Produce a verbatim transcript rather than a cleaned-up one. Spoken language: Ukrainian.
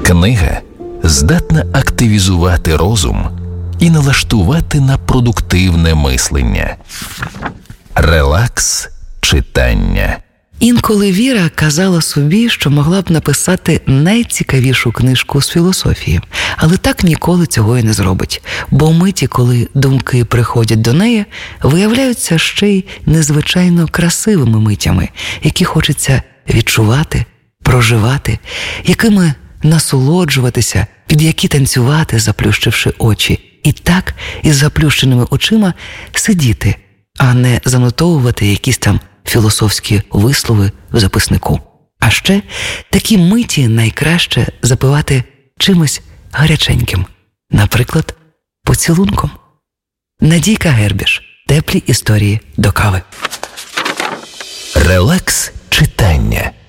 Книга здатна активізувати розум і налаштувати на продуктивне мислення. Релакс читання. Інколи Віра казала собі, що могла б написати найцікавішу книжку з філософії, але так ніколи цього і не зробить, бо миті, коли думки приходять до неї, виявляються ще й незвичайно красивими митями, які хочеться відчувати, проживати, якими насолоджуватися, під які танцювати, заплющивши очі, і так із заплющеними очима сидіти, а не занотовувати якісь там філософські вислови в записнику. А ще такі миті найкраще запивати чимось гаряченьким, наприклад, поцілунком. Надійка Гербіш. Теплі історії до кави. Релакс читання.